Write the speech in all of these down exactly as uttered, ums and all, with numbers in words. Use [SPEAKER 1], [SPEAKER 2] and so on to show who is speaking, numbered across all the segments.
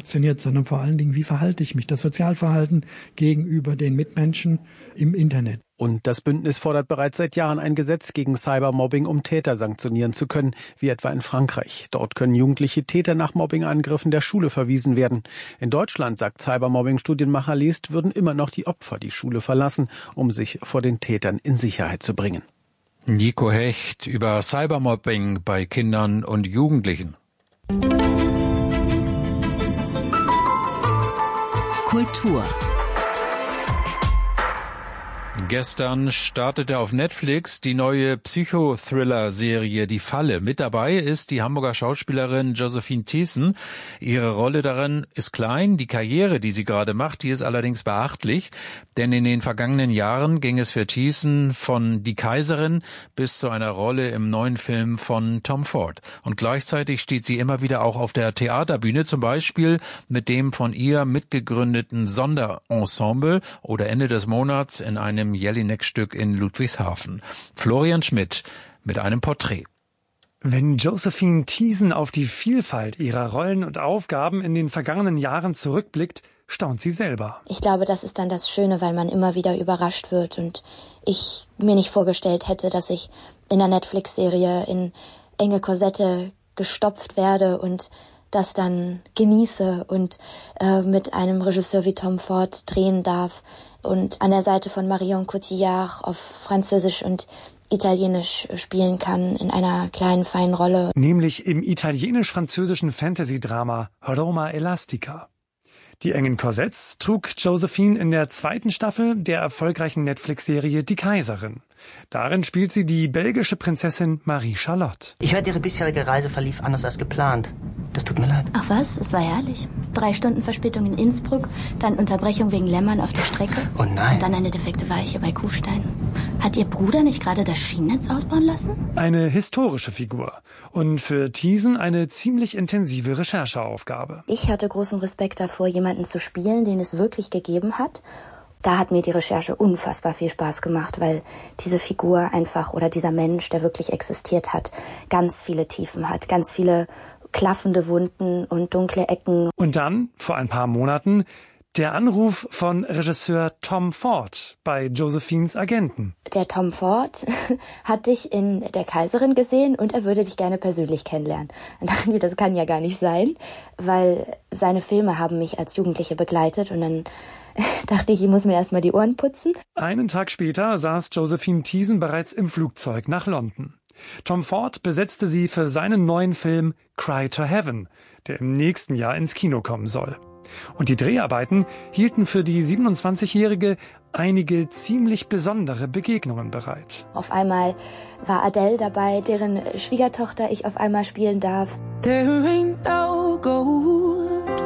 [SPEAKER 1] funktioniert, sondern vor allen Dingen, wie verhalte ich mich, das Sozialverhalten gegenüber den Mitmenschen im Internet.
[SPEAKER 2] Und das Bündnis fordert bereits seit Jahren ein Gesetz gegen Cybermobbing, um Täter sanktionieren zu können, wie etwa in Frankreich. Dort können jugendliche Täter nach Mobbingangriffen der Schule verwiesen werden. In Deutschland, sagt Cybermobbing-Studienmacher Liest, würden immer noch die Opfer die Schule verlassen, um sich vor den Tätern in Sicherheit zu bringen.
[SPEAKER 3] Nico Hecht über Cybermobbing bei Kindern und Jugendlichen.
[SPEAKER 4] Kultur.
[SPEAKER 3] Gestern startete auf Netflix die neue Psychothriller-Serie Die Falle. Mit dabei ist die Hamburger Schauspielerin Josephine Thiessen. Ihre Rolle darin ist klein, die Karriere, die sie gerade macht, die ist allerdings beachtlich. Denn in den vergangenen Jahren ging es für Thiessen von Die Kaiserin bis zu einer Rolle im neuen Film von Tom Ford. Und gleichzeitig steht sie immer wieder auch auf der Theaterbühne, zum Beispiel mit dem von ihr mitgegründeten Sonderensemble oder Ende des Monats in einem Jelinek-Stück in Ludwigshafen. Florian Schmidt mit einem Porträt.
[SPEAKER 5] Wenn Josephine Thiessen auf die Vielfalt ihrer Rollen und Aufgaben in den vergangenen Jahren zurückblickt, staunt sie selber.
[SPEAKER 6] Ich glaube, das ist dann das Schöne, weil man immer wieder überrascht wird und ich mir nicht vorgestellt hätte, dass ich in einer Netflix-Serie in enge Korsette gestopft werde und das dann genieße und äh, mit einem Regisseur wie Tom Ford drehen darf und an der Seite von Marion Cotillard auf Französisch und Italienisch spielen kann in einer kleinen, feinen Rolle.
[SPEAKER 5] Nämlich im italienisch-französischen Fantasy-Drama Roma Elastica. Die engen Korsetts trug Josephine in der zweiten Staffel der erfolgreichen Netflix-Serie Die Kaiserin. Darin spielt sie die belgische Prinzessin Marie-Charlotte.
[SPEAKER 7] Ich hörte, Ihre bisherige Reise verlief anders als geplant. Das tut mir leid.
[SPEAKER 6] Ach was, es war herrlich. Drei Stunden Verspätung in Innsbruck, dann Unterbrechung wegen Lämmern auf der Strecke.
[SPEAKER 7] Oh nein.
[SPEAKER 6] Und dann eine defekte Weiche bei Kufstein. Hat Ihr Bruder nicht gerade das Schienennetz ausbauen lassen?
[SPEAKER 5] Eine historische Figur und für Thiessen eine ziemlich intensive Rechercheaufgabe.
[SPEAKER 6] Ich hatte großen Respekt davor, jemanden zu spielen, den es wirklich gegeben hat. Da hat mir die Recherche unfassbar viel Spaß gemacht, weil diese Figur einfach oder dieser Mensch, der wirklich existiert hat, ganz viele Tiefen hat, ganz viele klaffende Wunden und dunkle Ecken.
[SPEAKER 5] Und dann, vor ein paar Monaten, der Anruf von Regisseur Tom Ford bei Josephines Agenten.
[SPEAKER 6] Der Tom Ford hat dich in Der Kaiserin gesehen und er würde dich gerne persönlich kennenlernen. Und dachten die, das kann ja gar nicht sein, weil seine Filme haben mich als Jugendliche begleitet und dann dachte ich, ich muss mir erstmal die Ohren putzen.
[SPEAKER 5] Einen Tag später saß Josephine Thiessen bereits im Flugzeug nach London. Tom Ford besetzte sie für seinen neuen Film Cry to Heaven, der im nächsten Jahr ins Kino kommen soll. Und die Dreharbeiten hielten für die siebenundzwanzigjährige einige ziemlich besondere Begegnungen bereit.
[SPEAKER 6] Auf einmal war Adele dabei, deren Schwiegertochter ich auf einmal spielen darf.
[SPEAKER 8] There ain't no gold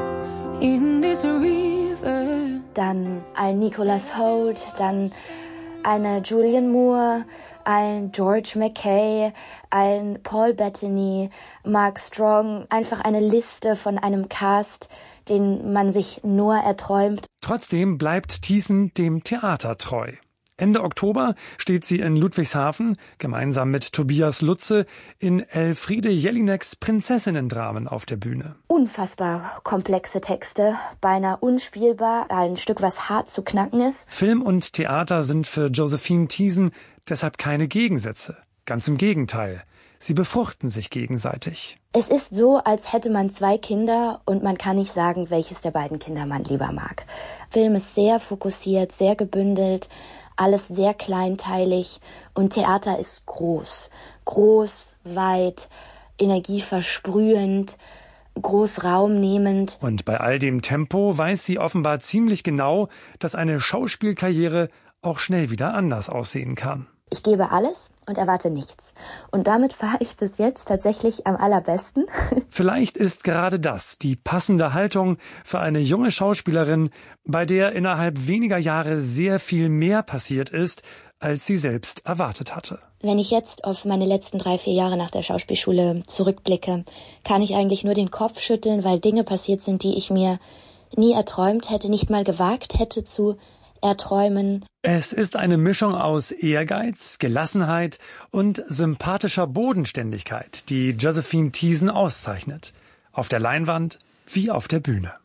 [SPEAKER 8] in this river.
[SPEAKER 6] Dann ein Nicholas Hoult, dann eine Julianne Moore, ein George McKay, ein Paul Bettany, Mark Strong, einfach eine Liste von einem Cast, den man sich nur erträumt.
[SPEAKER 5] Trotzdem bleibt Thiessen dem Theater treu. Ende Oktober steht sie in Ludwigshafen gemeinsam mit Tobias Lutze in Elfriede Jelineks Prinzessinnen-Dramen auf der Bühne.
[SPEAKER 6] Unfassbar komplexe Texte, beinahe unspielbar, ein Stück, was hart zu knacken ist.
[SPEAKER 5] Film und Theater sind für Josephine Thiessen deshalb keine Gegensätze. Ganz im Gegenteil. Sie befruchten sich gegenseitig.
[SPEAKER 6] Es ist so, als hätte man zwei Kinder und man kann nicht sagen, welches der beiden Kinder man lieber mag. Film ist sehr fokussiert, sehr gebündelt, alles sehr kleinteilig und Theater ist groß. Groß, weit, energieversprühend, groß Raum nehmend.
[SPEAKER 5] Und bei all dem Tempo weiß sie offenbar ziemlich genau, dass eine Schauspielkarriere auch schnell wieder anders aussehen kann.
[SPEAKER 6] Ich gebe alles und erwarte nichts. Und damit fahre ich bis jetzt tatsächlich am allerbesten.
[SPEAKER 5] Vielleicht ist gerade das die passende Haltung für eine junge Schauspielerin, bei der innerhalb weniger Jahre sehr viel mehr passiert ist, als sie selbst erwartet hatte.
[SPEAKER 6] Wenn ich jetzt auf meine letzten drei, vier Jahre nach der Schauspielschule zurückblicke, kann ich eigentlich nur den Kopf schütteln, weil Dinge passiert sind, die ich mir nie erträumt hätte, nicht mal gewagt hätte zu erträumen.
[SPEAKER 5] Es ist eine Mischung aus Ehrgeiz, Gelassenheit und sympathischer Bodenständigkeit, die Josephine Thiessen auszeichnet. Auf der Leinwand wie auf der Bühne.